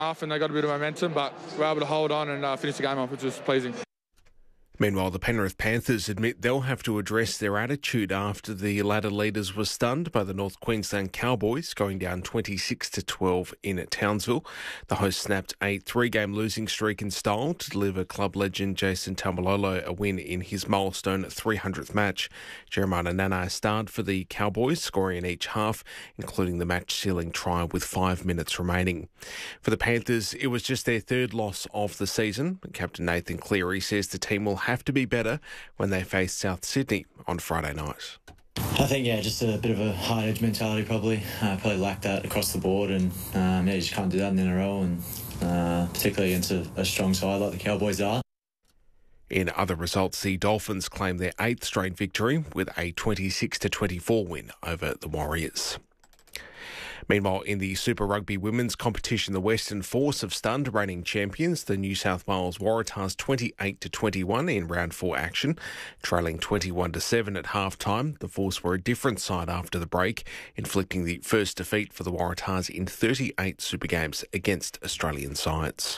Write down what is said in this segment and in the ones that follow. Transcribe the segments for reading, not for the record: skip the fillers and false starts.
half and they got a bit of momentum, but we're able to hold on and finish the game off, which was pleasing. Meanwhile, the Penrith Panthers admit they'll have to address their attitude after the ladder leaders were stunned by the North Queensland Cowboys, going down 26-12 in Townsville. The hosts snapped a 3-game losing streak in style to deliver club legend Jason Taumalolo a win in his milestone 300th match. Jeremiah Nanai starred for the Cowboys, scoring in each half, including the match-sealing try with 5 minutes remaining. For the Panthers, it was just their third loss of the season. Captain Nathan Cleary says the team will have to be better when they face South Sydney on Friday night. I think, just a bit of a hard edge mentality probably. Probably lacked that across the board, and you just can't do that in the NRL, and particularly against a strong side like the Cowboys are. In other results, the Dolphins claimed their 8th straight victory with a 26-24 win over the Warriors. Meanwhile, in the Super Rugby women's competition, the Western Force have stunned reigning champions, the New South Wales Waratahs 28-21 in round 4 action. Trailing 21-7 at half-time, the Force were a different side after the break, inflicting the first defeat for the Waratahs in 38 Super Games against Australian sides.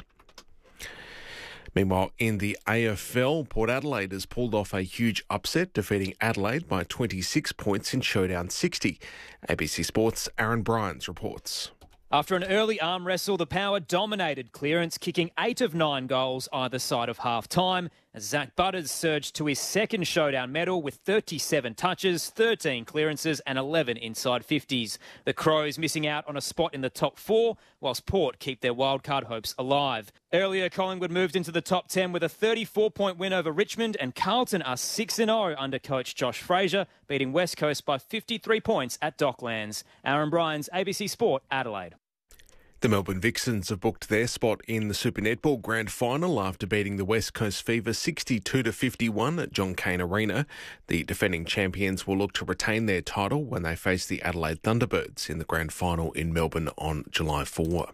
Meanwhile, in the AFL, Port Adelaide has pulled off a huge upset, defeating Adelaide by 26 points in Showdown 60. ABC Sports' Aaron Bryans reports. After an early arm wrestle, the Power dominated clearance, kicking 8 of 9 goals either side of half-time, as Zach Butters surged to his second Showdown medal with 37 touches, 13 clearances and 11 inside 50s. The Crows missing out on a spot in the top 4, whilst Port keep their wildcard hopes alive. Earlier, Collingwood moved into the top 10 with a 34-point win over Richmond, and Carlton are 6-0 under coach Josh Fraser, beating West Coast by 53 points at Docklands. Aaron Bryans, ABC Sport, Adelaide. The Melbourne Vixens have booked their spot in the Super Netball Grand Final after beating the West Coast Fever 62-51 at John Cain Arena. The defending champions will look to retain their title when they face the Adelaide Thunderbirds in the Grand Final in Melbourne on July 4.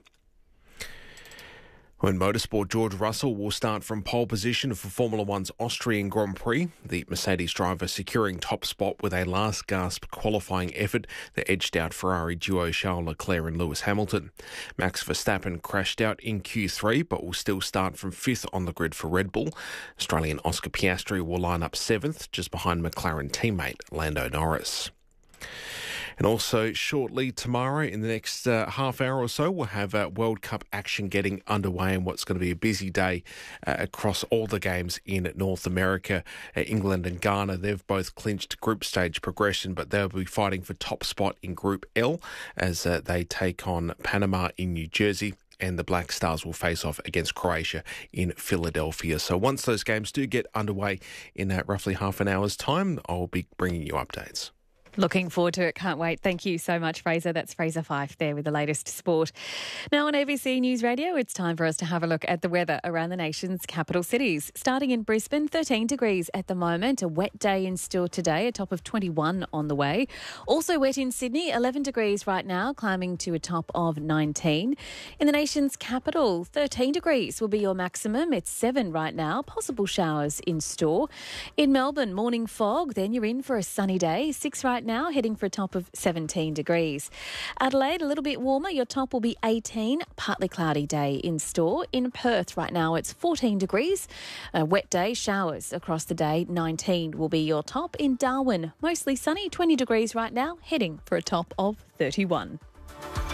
In motorsport, George Russell will start from pole position for Formula One's Austrian Grand Prix, the Mercedes driver securing top spot with a last-gasp qualifying effort that edged out Ferrari duo Charles Leclerc and Lewis Hamilton. Max Verstappen crashed out in Q3 but will still start from 5th on the grid for Red Bull. Australian Oscar Piastri will line up 7th, just behind McLaren teammate Lando Norris. And also shortly tomorrow, in the next half hour or so, we'll have World Cup action getting underway in what's going to be a busy day across all the games in North America. England and Ghana, they've both clinched group stage progression, but they'll be fighting for top spot in Group L as they take on Panama in New Jersey. And the Black Stars will face off against Croatia in Philadelphia. So once those games do get underway in roughly half an hour's time, I'll be bringing you updates. Looking forward to it. Can't wait. Thank you so much, Fraser. That's Fraser Fife there with the latest sport. Now on ABC News Radio, it's time for us to have a look at the weather around the nation's capital cities. Starting in Brisbane, 13 degrees at the moment. A wet day in store today, a top of 21 on the way. Also wet in Sydney, 11 degrees right now, climbing to a top of 19. In the nation's capital, 13 degrees will be your maximum. It's 7 right now. Possible showers in store. In Melbourne, morning fog, then you're in for a sunny day. 6 right now, heading for a top of 17 degrees. Adelaide, a little bit warmer. Your top will be 18. Partly cloudy day in store. In Perth right now, it's 14 degrees. A wet day, showers across the day. 19 will be your top. In Darwin, mostly sunny. 20 degrees right now, heading for a top of 31.